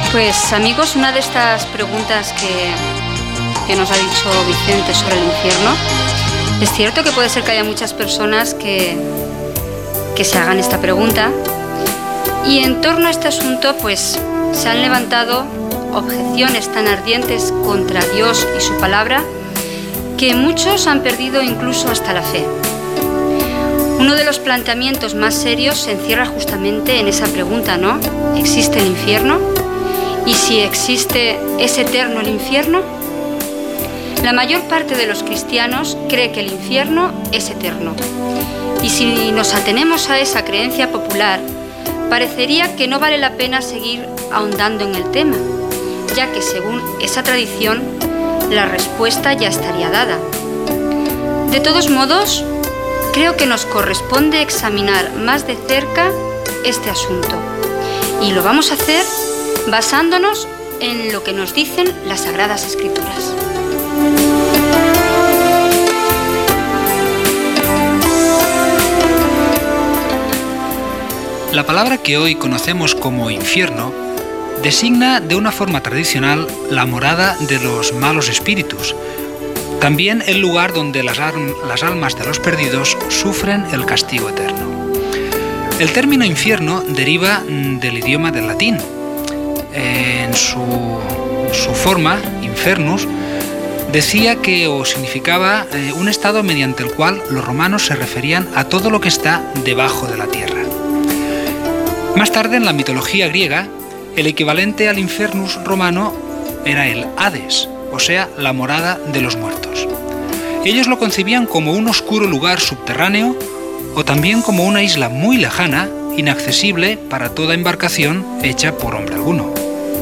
Pues amigos, una de estas preguntas que nos ha dicho Vicente sobre el infierno, es cierto que puede ser que haya muchas personas que se hagan esta pregunta, y en torno a este asunto pues se han levantado objeciones tan ardientes contra Dios y su palabra que muchos han perdido incluso hasta la fe. Uno de los planteamientos más serios se encierra justamente en esa pregunta, ¿no? ¿Existe el infierno? ¿Y si existe, es eterno el infierno? La mayor parte de los cristianos cree que el infierno es eterno. Y si nos atenemos a esa creencia popular, parecería que no vale la pena seguir ahondando en el tema, ya que según esa tradición, la respuesta ya estaría dada. De todos modos, creo que nos corresponde examinar más de cerca este asunto. Y lo vamos a hacer basándonos en lo que nos dicen las Sagradas Escrituras. La palabra que hoy conocemos como infierno designa de una forma tradicional la morada de los malos espíritus, también el lugar donde las almas de los perdidos sufren el castigo eterno. El término infierno deriva del idioma del latín. En su forma, infernus, decía que o significaba un estado mediante el cual los romanos se referían a todo lo que está debajo de la tierra. Más tarde, en la mitología griega, el equivalente al infernus romano era el Hades, o sea, la morada de los muertos. Ellos lo concebían como un oscuro lugar subterráneo o también como una isla muy lejana, inaccesible para toda embarcación hecha por hombre alguno.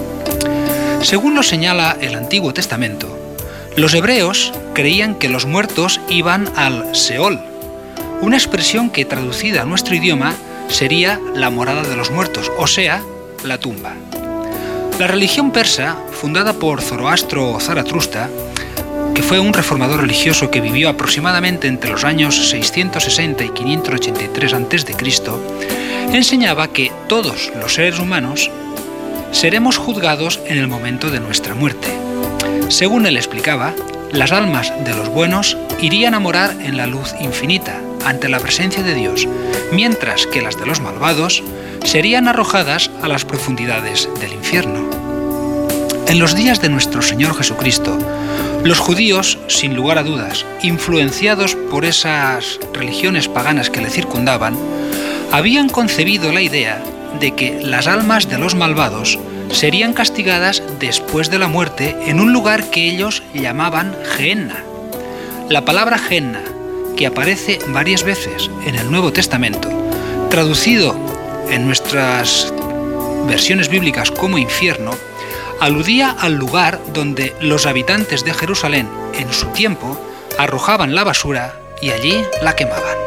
Según lo señala el Antiguo Testamento, los hebreos creían que los muertos iban al Seol, una expresión que traducida a nuestro idioma sería la morada de los muertos, o sea, la tumba. La religión persa, fundada por Zoroastro o Zaratustra, que fue un reformador religioso que vivió aproximadamente entre los años 660 y 583 a.C., enseñaba que todos los seres humanos seremos juzgados en el momento de nuestra muerte. Según él explicaba, las almas de los buenos irían a morar en la luz infinita, ante la presencia de Dios, mientras que las de los malvados serían arrojadas a las profundidades del infierno. En los días de nuestro Señor Jesucristo, los judíos, sin lugar a dudas, influenciados por esas religiones paganas que le circundaban, habían concebido la idea de que las almas de los malvados serían castigadas después de la muerte en un lugar que ellos llamaban Gehenna. La palabra Gehenna, que aparece varias veces en el Nuevo Testamento, traducido en nuestras versiones bíblicas como infierno, aludía al lugar donde los habitantes de Jerusalén en su tiempo arrojaban la basura y allí la quemaban.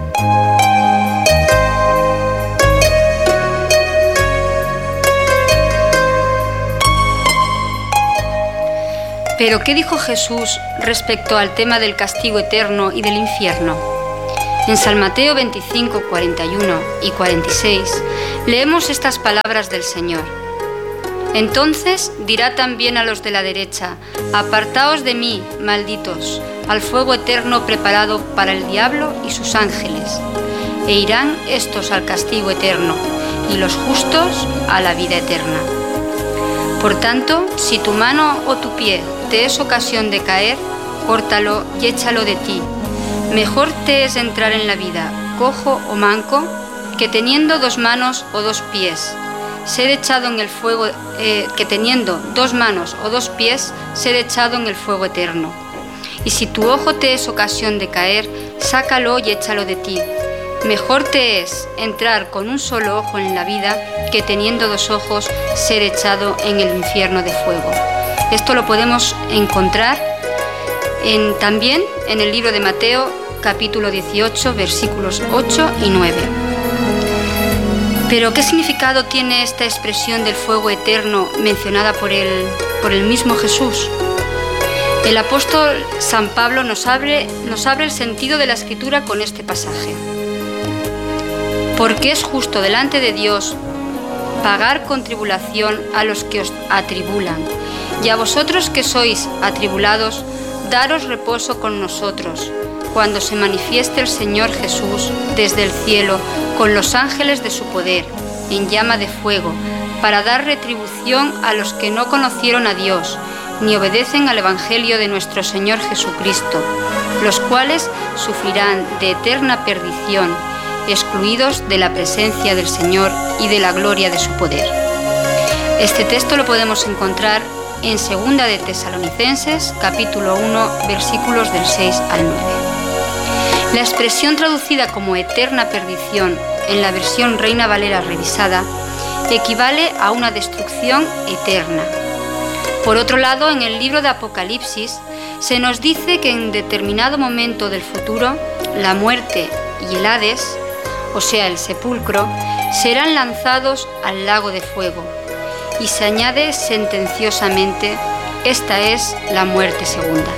Pero ¿qué dijo Jesús respecto al tema del castigo eterno y del infierno? En San Mateo 25, 41 y 46 leemos estas palabras del Señor. Entonces dirá también a los de la derecha: apartaos de mí, malditos, al fuego eterno preparado para el diablo y sus ángeles. E irán estos al castigo eterno y los justos a la vida eterna. Por tanto, si tu mano o tu pie te es ocasión de caer, córtalo y échalo de ti. Mejor te es entrar en la vida, cojo o manco, que teniendo 2 manos o 2 pies, ser echado en el fuego, que teniendo 2 manos o 2 pies, ser echado en el fuego eterno. Y si tu ojo te es ocasión de caer, sácalo y échalo de ti. Mejor te es entrar con un solo ojo en la vida, que teniendo 2 ojos, ser echado en el infierno de fuego. Esto lo podemos encontrar también en el libro de Mateo, capítulo 18, versículos 8 y 9. Pero ¿qué significado tiene esta expresión del fuego eterno mencionada por el mismo Jesús? El apóstol San Pablo nos abre el sentido de la Escritura con este pasaje. Porque es justo delante de Dios pagar con tribulación a los que os atribulan, y a vosotros que sois atribulados, daros reposo con nosotros, cuando se manifieste el Señor Jesús desde el cielo con los ángeles de su poder, en llama de fuego, para dar retribución a los que no conocieron a Dios, ni obedecen al Evangelio de nuestro Señor Jesucristo, los cuales sufrirán de eterna perdición, excluidos de la presencia del Señor y de la gloria de su poder. Este texto lo podemos encontrar en 2 de Tesalonicenses, capítulo 1, versículos del 6 al 9. La expresión traducida como eterna perdición en la versión Reina Valera revisada equivale a una destrucción eterna. Por otro lado, en el libro de Apocalipsis se nos dice que en determinado momento del futuro, la muerte y el Hades, o sea, el sepulcro, serán lanzados al lago de fuego. Y se añade sentenciosamente: esta es la muerte segunda.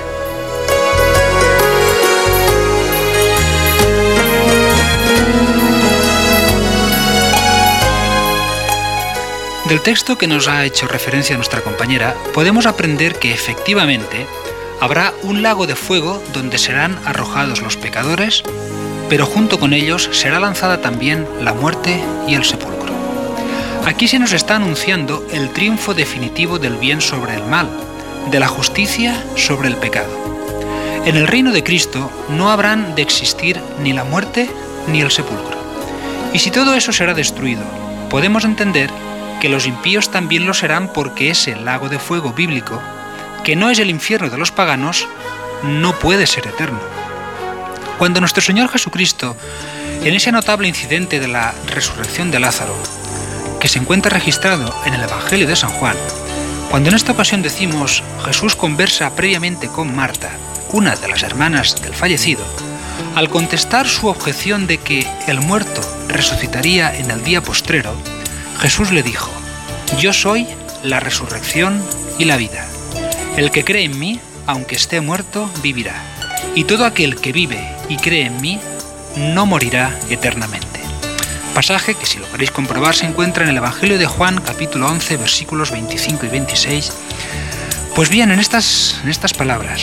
Del texto que nos ha hecho referencia nuestra compañera, podemos aprender que efectivamente habrá un lago de fuego donde serán arrojados los pecadores, pero junto con ellos será lanzada también la muerte y el sepulcro. Aquí se nos está anunciando el triunfo definitivo del bien sobre el mal, de la justicia sobre el pecado. En el reino de Cristo no habrán de existir ni la muerte ni el sepulcro. Y si todo eso será destruido, podemos entender que los impíos también lo serán, porque ese lago de fuego bíblico, que no es el infierno de los paganos, no puede ser eterno. Cuando nuestro Señor Jesucristo, en ese notable incidente de la resurrección de Lázaro, que se encuentra registrado en el Evangelio de San Juan, cuando en esta ocasión decimos Jesús conversa previamente con Marta, una de las hermanas del fallecido, al contestar su objeción de que el muerto resucitaría en el día postrero, Jesús le dijo: yo soy la resurrección y la vida. El que cree en mí, aunque esté muerto, vivirá. Y todo aquel que vive y cree en mí, no morirá eternamente. Pasaje que, si lo queréis comprobar, se encuentra en el Evangelio de Juan, capítulo 11, versículos 25 y 26. Pues bien, en estas palabras,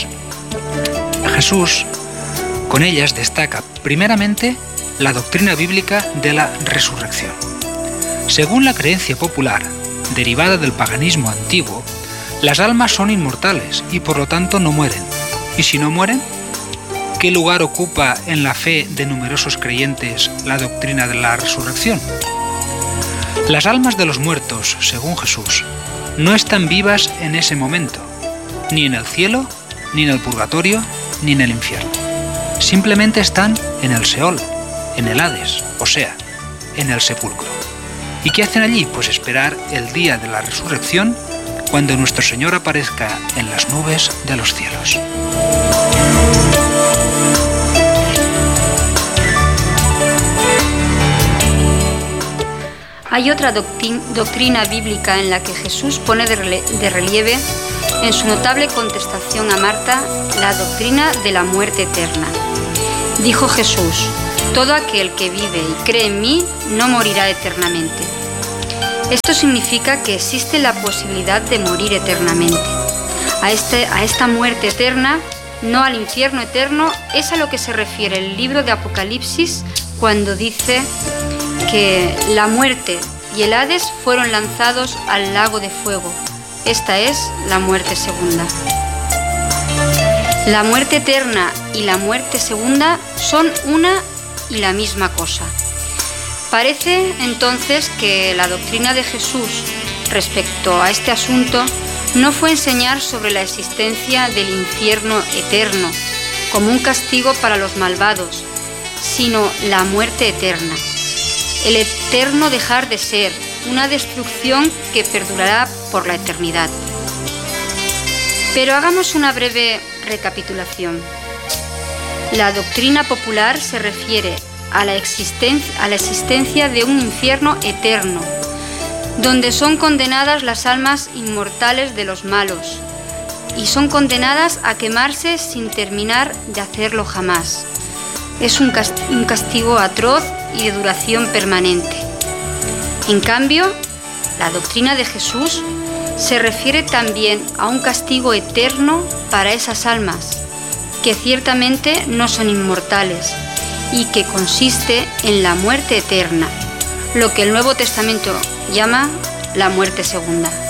Jesús, con ellas, destaca primeramente la doctrina bíblica de la resurrección. Según la creencia popular, derivada del paganismo antiguo, las almas son inmortales y por lo tanto no mueren. ¿Y si no mueren? ¿Qué lugar ocupa en la fe de numerosos creyentes la doctrina de la resurrección? Las almas de los muertos, según Jesús, no están vivas en ese momento, ni en el cielo, ni en el purgatorio, ni en el infierno. Simplemente están en el Seol, en el Hades, o sea, en el sepulcro. ¿Y qué hacen allí? Pues esperar el día de la resurrección, cuando nuestro Señor aparezca en las nubes de los cielos. Hay otra doctrina bíblica en la que Jesús pone de relieve, en su notable contestación a Marta, la doctrina de la muerte eterna. Dijo Jesús: todo aquel que vive y cree en mí no morirá eternamente. Esto significa que existe la posibilidad de morir eternamente. A esta muerte eterna, no al infierno eterno, es a lo que se refiere el libro de Apocalipsis cuando dice que la muerte y el Hades fueron lanzados al lago de fuego. Esta es la muerte segunda. La muerte eterna y la muerte segunda son una y la misma cosa. Parece entonces que la doctrina de Jesús respecto a este asunto no fue enseñar sobre la existencia del infierno eterno como un castigo para los malvados, sino la muerte eterna, el eterno dejar de ser, una destrucción que perdurará por la eternidad. Pero hagamos una breve recapitulación. La doctrina popular se refiere a la existencia de un infierno eterno, donde son condenadas las almas inmortales de los malos, y son condenadas a quemarse sin terminar de hacerlo jamás. Es un castigo atroz y de duración permanente. En cambio, la doctrina de Jesús se refiere también a un castigo eterno para esas almas, que ciertamente no son inmortales y que consiste en la muerte eterna, lo que el Nuevo Testamento llama la muerte segunda.